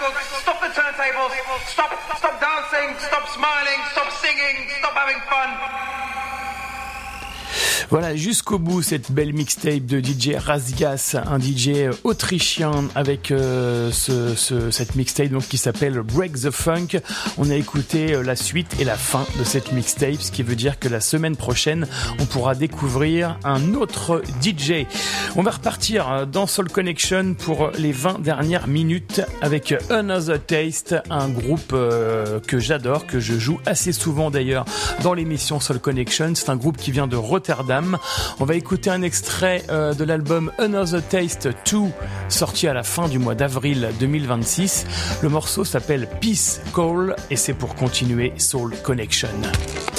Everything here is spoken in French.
records, stop the turntables, stop dancing, stop smiling, stop singing, stop having fun. Voilà, jusqu'au bout cette belle mixtape de DJ Razgas, un DJ autrichien avec cette mixtape donc qui s'appelle Break the Funk. On a écouté la suite et la fin de cette mixtape, ce qui veut dire que la semaine prochaine, on pourra découvrir un autre DJ. On va repartir dans Soul Connection pour les 20 dernières minutes avec Another Taste, un groupe que j'adore, que je joue assez souvent d'ailleurs dans l'émission Soul Connection. C'est un groupe qui vient de Rotterdam. On va écouter un extrait de l'album Another Taste 2, sorti à la fin du mois d'avril 2026. Le morceau s'appelle Peace Call et c'est pour continuer Soul Connection.